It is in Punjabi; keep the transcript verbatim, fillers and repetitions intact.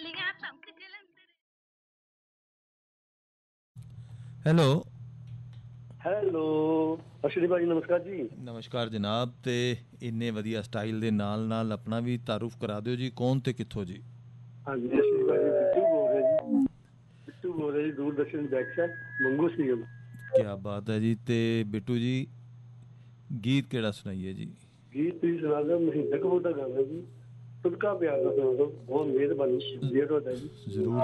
ਹੈਲੋ। ਹੈਲੋ, ਸਤਿ ਸ਼੍ਰੀ ਅਕਾਲ ਜੀ, ਨਮਸਕਾਰ ਜੀ। ਨਮਸਕਾਰ ਜਨਾਬ। ਤੇ ਇੰਨੇ ਵਧੀਆ ਸਟਾਈਲ ਦੇ ਨਾਲ ਨਾਲ ਆਪਣਾ ਵੀ ਤਾਰੂਫ ਕਰਾ ਦਿਓ ਜੀ, ਕੌਣ ਤੇ ਕਿੱਥੋਂ ਜੀ? ਹਾਂਜੀ, ਸਤਿ ਸ਼੍ਰੀ ਅਕਾਲ ਜੀ, ਬਿੱਟੂ ਬੋਲ ਰਿਹਾ ਜੀ। ਬਿੱਟੂ ਬੋਲ ਰਿਹਾ ਜੀ, ਦੂਰਦਰਸ਼ਨ ਬੈਕ ਮੰਗੂ ਸੀਐਮ। ਕਿਆ ਬਾਤ ਹੈ ਜੀ। ਤੇ ਬਿੱਟੂ ਜੀ, ਗੀਤ ਕਿਹੜਾ ਸੁਣਾਈਏ ਜੀ? ਗੀਤ ਤੁਸੀਂ ਸੁਣਾ ਦਿਓ, ਮਹਿੰਦਰ ਕਪੂਰ ਦਾ ਗਾਣਾ ਜੀ, ਤੁਲਕਾ ਪਿਆਰ ਦਾ ਸੁਣਾ ਦਿਓ। ਬਹੁਤ ਮਿਹਰਬਾਨੀ, ਸ਼ੁਕਰੀਆ ਤੁਹਾਡਾ ਜੀ। ਜ਼ਰੂਰ